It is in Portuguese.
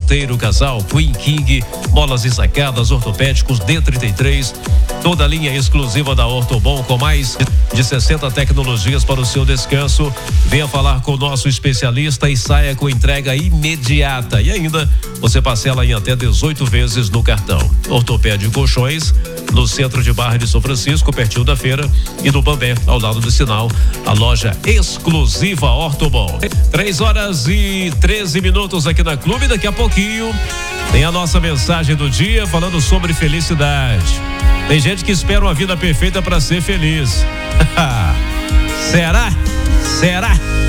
solteiro, casal, Queen King, molas e sacadas, ortopédicos D33, toda a linha exclusiva da Ortobon com mais de 60 tecnologias para o seu descanso. Venha falar com o nosso especialista e saia com entrega imediata. E ainda você parcela em até 18 vezes no cartão. Ortopédia e Colchões, no centro de Barra de São Francisco, pertinho da feira, e no Bambé, ao lado do sinal, a loja exclusiva Ortobon. 3h13 aqui na Clube. Daqui a pouquinho tem a nossa mensagem do dia falando sobre felicidade. Tem gente que espera uma vida perfeita para ser feliz. Será?